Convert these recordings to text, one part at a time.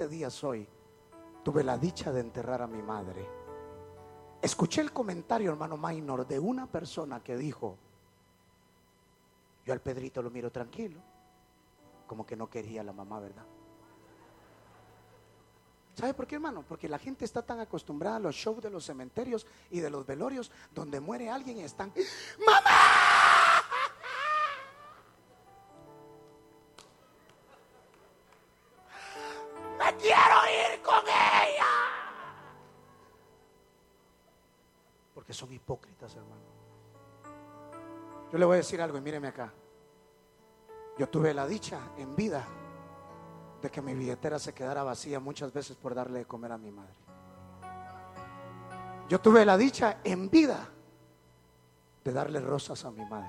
7 días hoy tuve la dicha de enterrar a mi madre. Escuché el comentario, hermano Minor, de una persona que dijo: yo al Pedrito lo miro tranquilo, como que no quería a la mamá, ¿verdad? ¿Sabe por qué, hermano? Porque la gente está tan acostumbrada a los shows de los cementerios y de los velorios, donde muere alguien y están: ¡mamá! ¡Me quiero ir con ella! Porque son hipócritas, hermano. Yo le voy a decir algo y míreme acá. Yo tuve la dicha en vida de que mi billetera se quedara vacía muchas veces por darle de comer a mi madre. Yo tuve la dicha en vida de darle rosas a mi madre.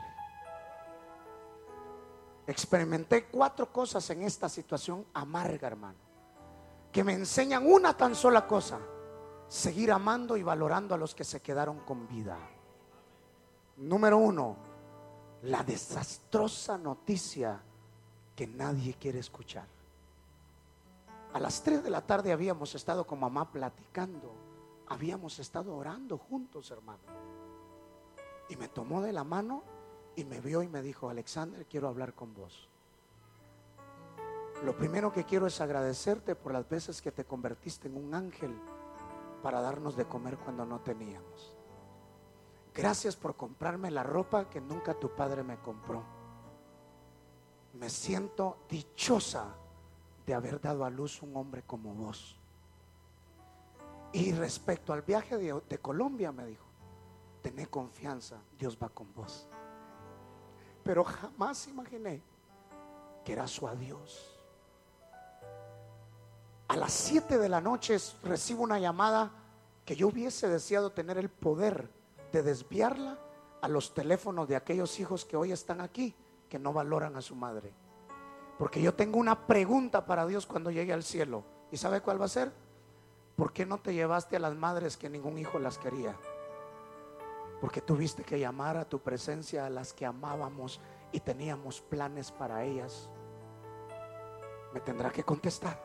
Experimenté 4 cosas en esta situación amarga, hermano, que me enseñan una tan sola cosa: seguir amando y valorando a los que se quedaron con vida. Número 1, la desastrosa noticia que nadie quiere escuchar. A las 3 de la tarde habíamos estado con mamá platicando, habíamos estado orando juntos, hermano, y me tomó de la mano y me vio y me dijo: Alexander, quiero hablar con vos. Lo primero que quiero es agradecerte por las veces que te convertiste en un ángel para darnos de comer cuando no teníamos. Gracias por comprarme la ropa que nunca tu padre me compró. Me siento dichosa de haber dado a luz un hombre como vos. Y respecto al viaje de Colombia, me dijo: tené confianza, Dios va con vos. Pero jamás imaginé que era su adiós. A las 7 de la noche recibo una llamada que yo hubiese deseado tener el poder de desviarla a los teléfonos de aquellos hijos que hoy están aquí, que no valoran a su madre. Porque yo tengo una pregunta para Dios cuando llegue al cielo. ¿Y sabe cuál va a ser? ¿Por qué no te llevaste a las madres que ningún hijo las quería? Porque tuviste que llamar a tu presencia a las que amábamos y teníamos planes para ellas. Me tendrá que contestar: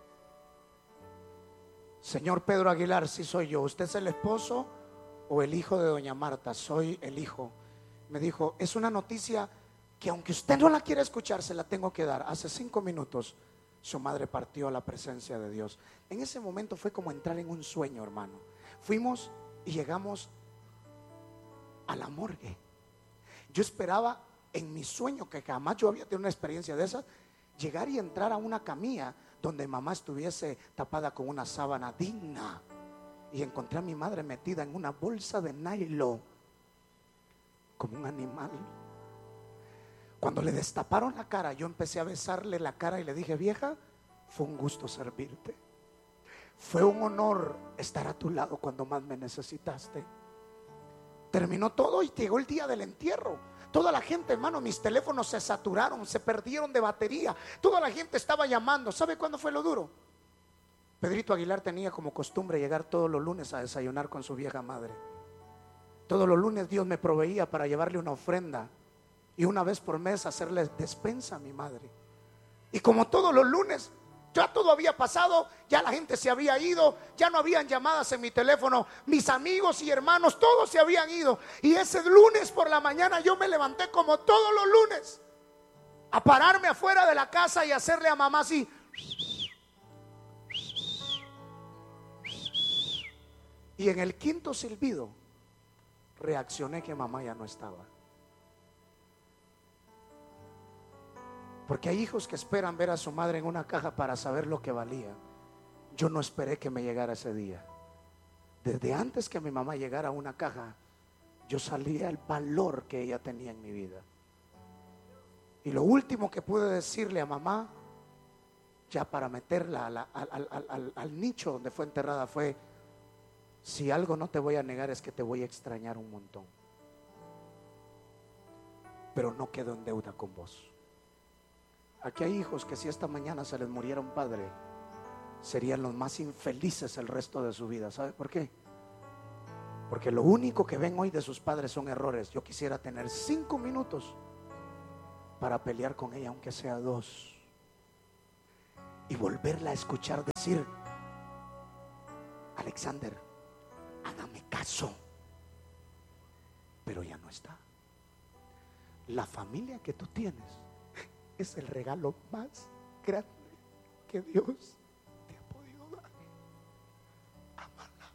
señor Pedro Aguilar, sí soy yo. ¿Usted es el esposo o el hijo de doña Marta? Soy el hijo. Me dijo: es una noticia que aunque usted no la quiera escuchar, se la tengo que dar. Hace 5 minutos su madre partió a la presencia de Dios. En ese momento fue como entrar en un sueño, hermano. Fuimos y llegamos a la morgue. Yo esperaba en mi sueño, que jamás yo había tenido una experiencia de esas, llegar y entrar a una camilla donde mamá estuviese tapada con una sábana digna, y encontré a mi madre metida en una bolsa de nylon como un animal. Cuando le destaparon la cara, yo empecé a besarle la cara y le dije: vieja, fue un gusto servirte. Fue un honor estar a tu lado cuando más me necesitaste. Terminó todo y llegó el día del entierro. Toda la gente, hermano, mis teléfonos se saturaron, se perdieron de batería. Toda la gente estaba llamando. ¿Sabe cuándo fue lo duro? Pedrito Aguilar tenía como costumbre llegar todos los lunes a desayunar con su vieja madre. Todos los lunes Dios me proveía para llevarle una ofrenda, y una vez por mes hacerle despensa a mi madre. Y como todos los lunes, ya todo había pasado, ya la gente se había ido, ya no habían llamadas en mi teléfono, mis amigos y hermanos todos se habían ido. Y ese lunes por la mañana yo me levanté como todos los lunes a pararme afuera de la casa y hacerle a mamá así. Y en el 5.º silbido reaccioné que mamá ya no estaba. Porque hay hijos que esperan ver a su madre en una caja para saber lo que valía. Yo no esperé que me llegara ese día. Desde antes que mi mamá llegara a una caja, yo sabía el valor que ella tenía en mi vida. Y lo último que pude decirle a mamá, ya para meterla al nicho donde fue enterrada, fue: si algo no te voy a negar es que te voy a extrañar un montón, pero no quedo en deuda con vos. Aquí hay hijos que si esta mañana se les muriera un padre, serían los más infelices el resto de su vida. ¿Sabe por qué? Porque lo único que ven hoy de sus padres son errores. Yo quisiera tener 5 minutos para pelear con ella, aunque sea 2. y volverla a escuchar decir: Alexander, hágame caso. Pero ya no está. La familia que tú tienes es el regalo más grande que Dios te ha podido dar. Ámala,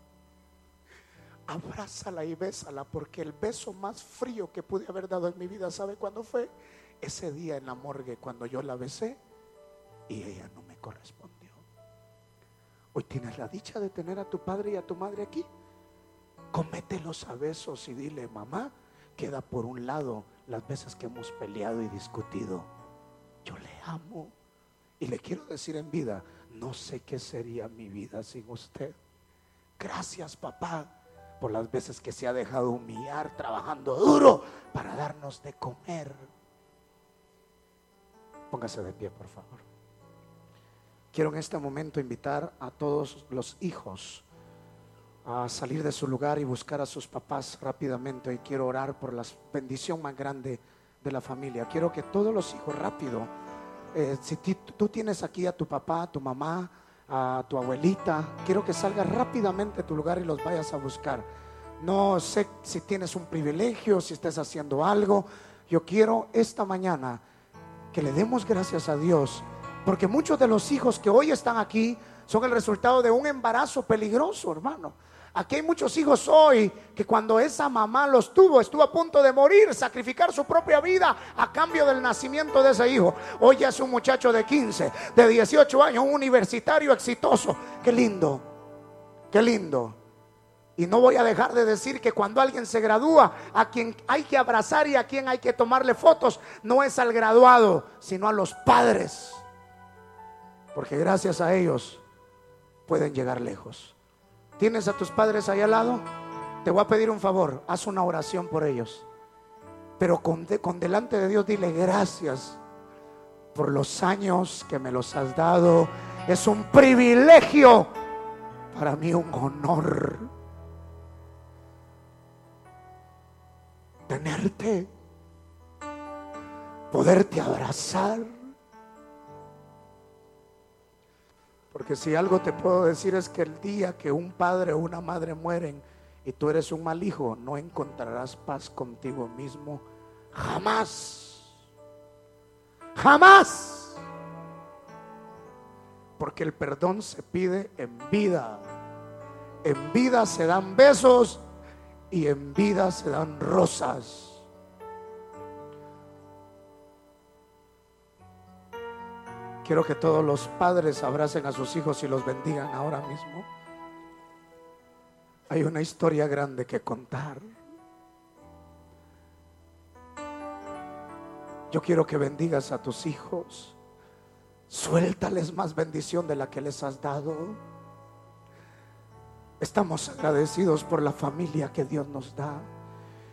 abrázala y bésala, porque el beso más frío que pude haber dado en mi vida, ¿sabe cuándo fue? Ese día en la morgue, cuando yo la besé y ella no me correspondió. Hoy tienes la dicha de tener a tu padre y a tu madre aquí. Comételos a besos y dile: mamá, queda por un lado las veces que hemos peleado y discutido. Yo le amo y le quiero decir en vida: no sé qué sería mi vida sin usted. Gracias, papá, por las veces que se ha dejado humillar trabajando duro para darnos de comer. Póngase de pie, por favor. Quiero en este momento invitar a todos los hijos a salir de su lugar y buscar a sus papás rápidamente. Y quiero orar por la bendición más grande de la familia. Quiero que todos los hijos rápido, si tú tienes aquí a tu papá, a tu mamá, a tu abuelita, quiero que salgas rápidamente a tu lugar y los vayas a buscar. No sé si tienes un privilegio, si estés haciendo algo. Yo quiero esta mañana que le demos gracias a Dios, porque muchos de los hijos que hoy están aquí son el resultado de un embarazo peligroso, hermano. Aquí hay muchos hijos hoy que cuando esa mamá los tuvo, estuvo a punto de morir, sacrificar su propia vida a cambio del nacimiento de ese hijo. Hoy ya es un muchacho de 15, de 18 años, un universitario exitoso. Qué lindo, qué lindo. Y no voy a dejar de decir que cuando alguien se gradúa, a quien hay que abrazar y a quien hay que tomarle fotos, no es al graduado, sino a los padres. Porque gracias a ellos pueden llegar lejos. ¿Tienes a tus padres ahí al lado? Te voy a pedir un favor, haz una oración por ellos. Pero con delante de Dios dile: gracias por los años que me los has dado. Es un privilegio, para mí un honor tenerte, poderte abrazar. Porque si algo te puedo decir es que el día que un padre o una madre mueren y tú eres un mal hijo, no encontrarás paz contigo mismo jamás. Jamás. Porque el perdón se pide en vida. En vida se dan besos y en vida se dan rosas. Quiero que todos los padres abracen a sus hijos y los bendigan ahora mismo. Hay una historia grande que contar. Yo quiero que bendigas a tus hijos. Suéltales más bendición de la que les has dado. Estamos agradecidos por la familia que Dios nos da.